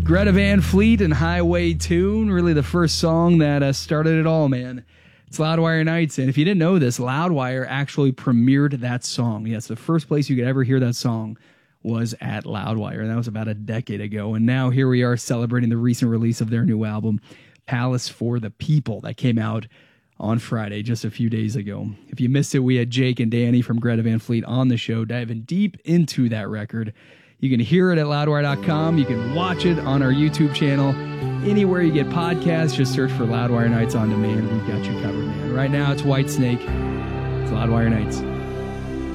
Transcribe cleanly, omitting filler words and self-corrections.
Greta Van Fleet and Highway Tune, really the first song that started it all, man. It's Loudwire Nights, and if you didn't know this, Loudwire actually premiered that song. Yes, the first place you could ever hear that song was at Loudwire, and that was about a decade ago. And now here we are celebrating the recent release of their new album, Palace for the People, that came out on Friday, just a few days ago. If you missed it, we had Jake and Danny from Greta Van Fleet on the show, diving deep into that record. You can hear it at loudwire.com. You can watch it on our YouTube channel. Anywhere you get podcasts, just search for Loudwire Nights on Demand. We've got you covered, man. Right now, it's Whitesnake. It's Loudwire Nights.